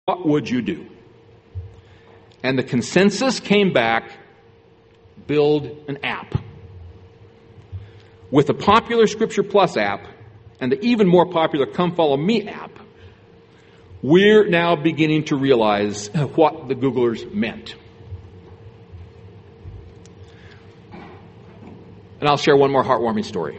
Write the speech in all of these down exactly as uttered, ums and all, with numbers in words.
what would you do? And the consensus came back, build an app. With the popular Scripture Plus app and the even more popular Come Follow Me app, we're now beginning to realize what the Googlers meant. And I'll share one more heartwarming story.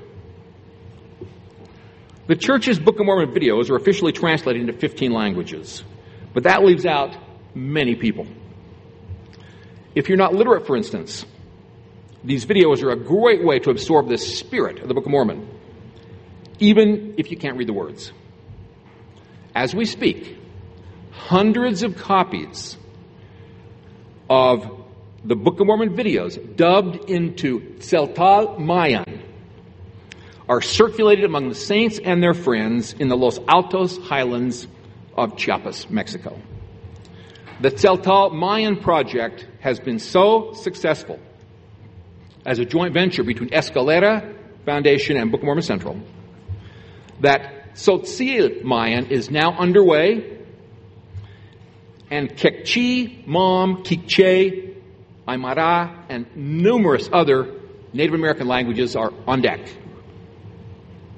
The church's Book of Mormon videos are officially translated into fifteen languages, but that leaves out many people. If you're not literate, for instance, these videos are a great way to absorb the spirit of the Book of Mormon, even if you can't read the words. As we speak, hundreds of copies of the Book of Mormon videos, dubbed into Tzeltal Mayan, are circulated among the saints and their friends in the Los Altos highlands of Chiapas, Mexico. The Tzeltal Mayan project has been so successful as a joint venture between Escalera Foundation and Book of Mormon Central that Tzotzil Mayan is now underway, and Kekchi, Mom, Kikche, Aymara, and numerous other Native American languages are on deck.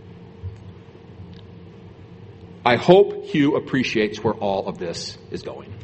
I hope Hugh appreciates where all of this is going.